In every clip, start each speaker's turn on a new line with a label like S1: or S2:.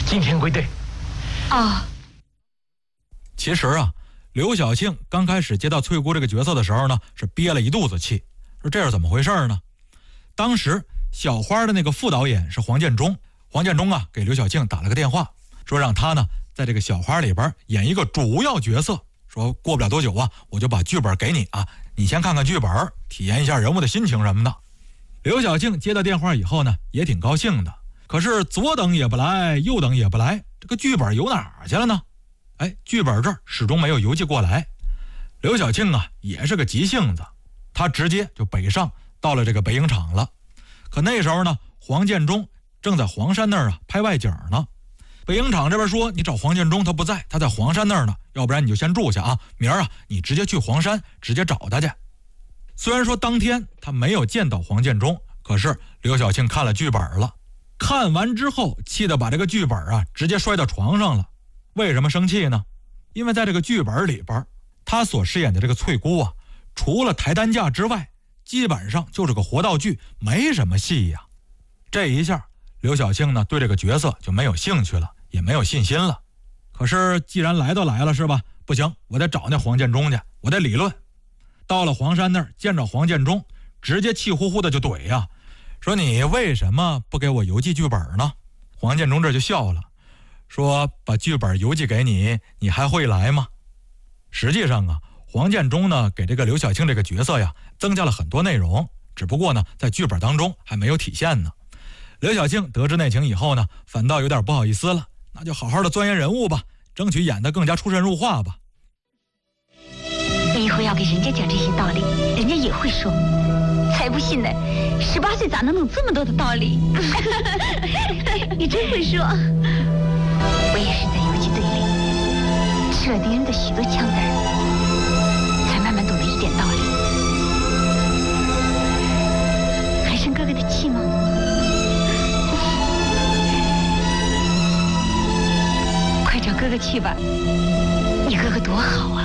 S1: 今天归队。
S2: 哦。
S3: 其实啊，刘晓庆刚开始接到翠姑这个角色的时候呢，是憋了一肚子气，说这是怎么回事呢？当时小花的那个副导演是黄建中，黄建中啊给刘晓庆打了个电话，说让他呢在这个小花里边演一个主要角色，说过不了多久啊，我就把剧本给你啊，你先看看剧本，体验一下人物的心情什么的。刘晓庆接到电话以后呢，也挺高兴的，可是左等也不来，右等也不来，这个剧本游哪儿去了呢？剧本这儿始终没有邮寄过来。刘晓庆啊也是个急性子，他直接就北上到了这个北影厂了。可那时候呢，黄建中正在黄山那儿啊拍外景呢。北影厂这边说你找黄建中他不在，他在黄山那儿呢，要不然你就先住下啊，明儿啊你直接去黄山直接找他去。虽然说当天他没有见到黄建中，可是刘晓庆看了剧本了，看完之后气得把这个剧本啊直接摔到床上了。为什么生气呢？因为在这个剧本里边，他所饰演的这个翠姑啊，除了抬担架之外，基本上就是个活道具，没什么戏呀。这一下刘晓庆呢对这个角色就没有兴趣了，也没有信心了。可是既然来都来了是吧，不行，我得找那黄建中去，我得理论。到了黄山那儿见着黄建中，直接气呼呼的就怼呀，说你为什么不给我邮寄剧本呢？黄建中这就笑了，说把剧本邮寄给你，你还会来吗？实际上啊，黄建中呢给这个刘晓庆这个角色呀增加了很多内容，只不过呢在剧本当中还没有体现呢。刘晓庆得知内情以后呢，反倒有点不好意思了，那就好好的钻研人物吧，争取演得更加出神入化吧。
S2: 你以后要给人家讲这些道理，人家也会说，才不信呢，18岁咋能懂这么多的道理？你真会说。我也是在游击队里吃了敌人的许多枪子儿，才慢慢懂得一点道理。还生哥哥的气吗？快找哥哥去吧，你哥哥多好啊！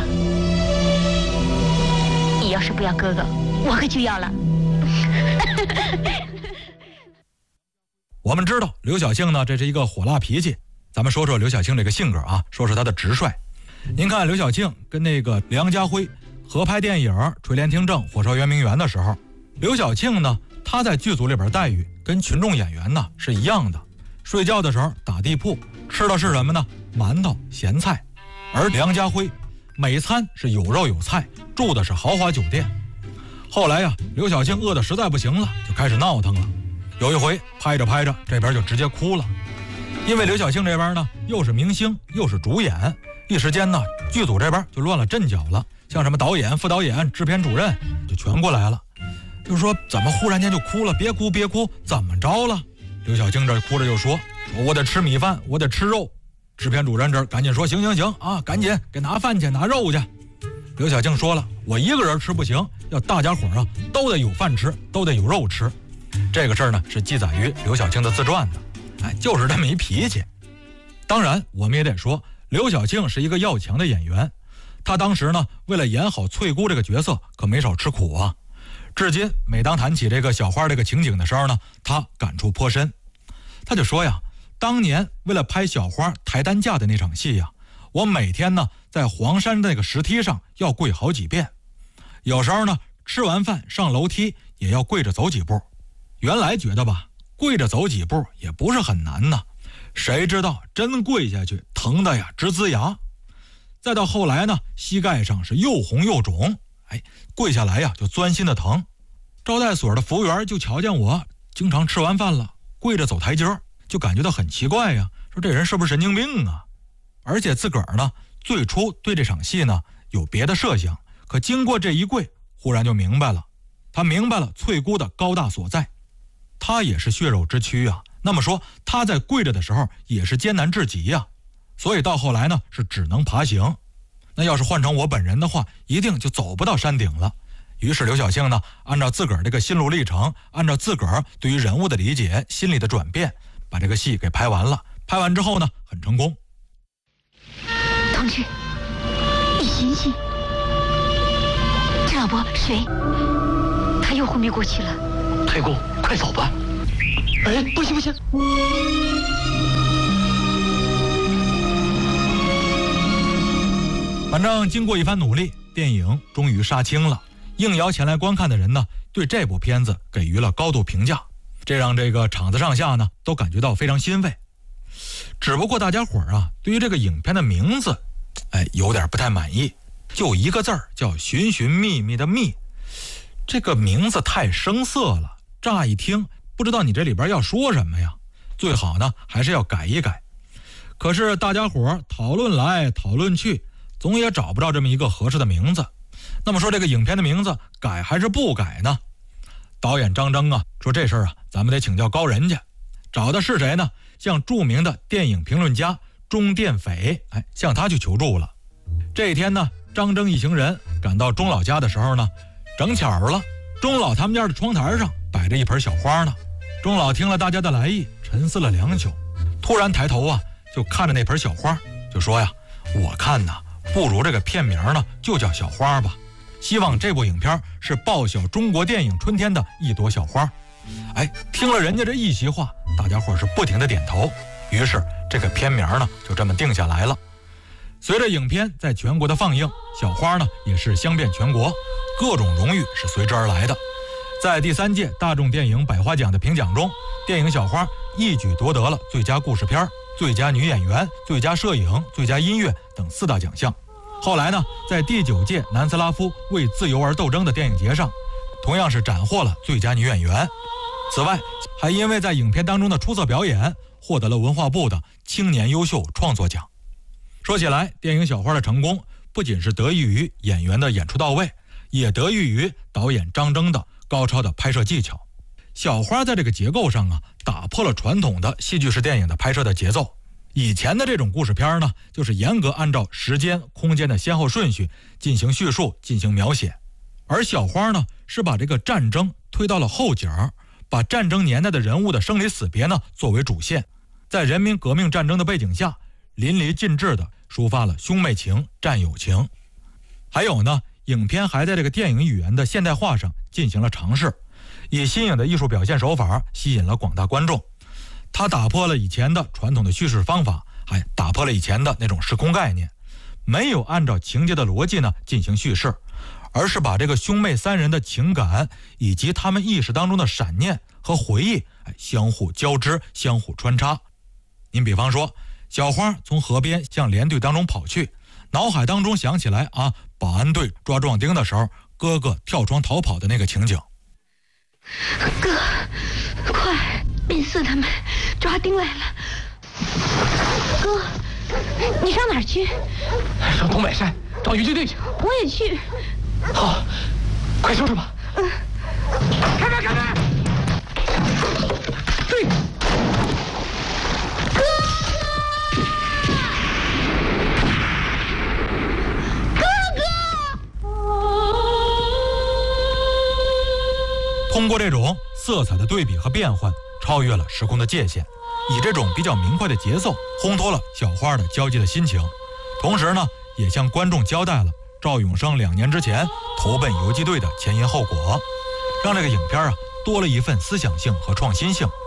S2: 你要是不要哥哥，我可就要了。
S3: 我们知道刘晓庆呢，这是一个火辣脾气。咱们说说刘晓庆这个性格啊，说说她的直率。您看刘晓庆跟那个梁家辉合拍电影《垂帘听政火烧圆明园》的时候，刘晓庆呢，她在剧组里边待遇跟群众演员呢是一样的。睡觉的时候打地铺，吃的是什么呢？馒头咸菜。而梁家辉每餐是有肉有菜，住的是豪华酒店。后来呀，刘晓庆饿得实在不行了，就开始闹腾了。有一回拍着拍着，这边就直接哭了。因为刘晓庆这边呢又是明星又是主演，一时间呢剧组这边就乱了阵脚了，像什么导演、副导演、制片主任就全过来了，就说怎么忽然间就哭了，别哭别哭，怎么着了？刘晓庆这哭着就说我得吃米饭，我得吃肉。制片主任这赶紧说行行行啊，赶紧给拿饭去拿肉去。刘晓庆说了，我一个人吃不行，要大家伙啊都得有饭吃，都得有肉吃。这个事儿呢是记载于刘晓庆的自传的，就是这么一脾气。当然我们也得说，刘晓庆是一个要强的演员，她当时呢为了演好翠姑这个角色可没少吃苦啊。至今每当谈起这个小花这个情景的时候呢，她感触颇深。她就说呀，当年为了拍小花抬担架的那场戏呀，我每天呢在黄山那个石梯上要跪好几遍，有时候呢吃完饭上楼梯也要跪着走几步。原来觉得吧，跪着走几步也不是很难呢，谁知道真跪下去疼的呀直呲牙。再到后来呢，膝盖上是又红又肿，跪下来呀就钻心的疼。招待所的服务员就瞧见我经常吃完饭了跪着走台阶，就感觉到很奇怪呀，说这人是不是神经病啊？而且自个儿呢最初对这场戏呢有别的设想，可经过这一跪忽然就明白了，他明白了翠姑的高大所在。他也是血肉之躯啊，那么说他在跪着的时候也是艰难至极呀，所以到后来呢是只能爬行。那要是换成我本人的话，一定就走不到山顶了。于是刘晓庆呢按照自个儿这个心路历程，按照自个儿对于人物的理解，心理的转变，把这个戏给拍完了。拍完之后呢很成功。
S2: 同志，你醒醒，这老伯水他又昏迷过去了。
S1: 翠姑快走吧。不行不行，
S3: 反正经过一番努力，电影终于杀青了。应邀前来观看的人呢，对这部片子给予了高度评价，这让这个场子上下呢都感觉到非常欣慰。只不过大家伙儿啊，对于这个影片的名字，有点不太满意，就一个字儿，叫寻寻觅觅的觅。这个名字太生涩了，乍一听不知道你这里边要说什么呀，最好呢还是要改一改。可是大家伙儿讨论来讨论去，总也找不着这么一个合适的名字。那么说这个影片的名字改还是不改呢？导演张征啊说这事儿啊咱们得请教高人家。找的是谁呢？向著名的电影评论家钟殿斐，向他去求助了。这一天呢，张征一行人赶到钟老家的时候呢，正巧了，钟老他们家的窗台上摆着一盆小花呢。钟老听了大家的来意，沉思了良久，突然抬头啊就看着那盆小花，就说呀，我看呐，不如这个片名呢就叫小花吧，希望这部影片是报晓中国电影春天的一朵小花。听了人家这一席话，大家伙是不停的点头，于是这个片名呢就这么定下来了。随着影片在全国的放映，小花呢也是香遍全国，各种荣誉是随之而来的。在第3届大众电影百花奖的评奖中，电影小花一举夺得了最佳故事片、最佳女演员、最佳摄影、最佳音乐等4大奖项。后来呢，在第9届南斯拉夫为自由而斗争的电影节上，同样是斩获了最佳女演员。此外，还因为在影片当中的出色表演，获得了文化部的青年优秀创作奖。说起来，电影小花的成功不仅是得益于演员的演出到位，也得益于导演张征的高超的拍摄技巧。小花在这个结构上啊，打破了传统的戏剧式电影的拍摄的节奏。以前的这种故事片呢，就是严格按照时间、空间的先后顺序进行叙述、进行描写。而小花呢，是把这个战争推到了后角，把战争年代的人物的生离死别呢作为主线，在人民革命战争的背景下，淋漓尽致地抒发了兄妹情、战友情。还有呢，影片还在这个电影语言的现代化上进行了尝试，以新颖的艺术表现手法吸引了广大观众。它打破了以前的传统的叙事方法，还打破了以前的那种时空概念，没有按照情节的逻辑呢进行叙事，而是把这个兄妹3人的情感以及他们意识当中的闪念和回忆相互交织、相互穿插。您比方说，小花从河边向连队当中跑去，脑海当中想起来保安队抓壮丁的时候，哥哥跳窗逃跑的那个情景。
S2: 哥，快，变四他们抓丁来了。哥，你上哪儿去？
S1: 上东北山找游击队去。
S2: 我也去。
S1: 好，快收拾吧。开门，开门！追！
S3: 通过这种色彩的对比和变换，超越了时空的界限，以这种比较明快的节奏烘托了小花的焦急的心情，同时呢，也向观众交代了赵永生2年之前投奔游击队的前因后果，让这个影片多了一份思想性和创新性，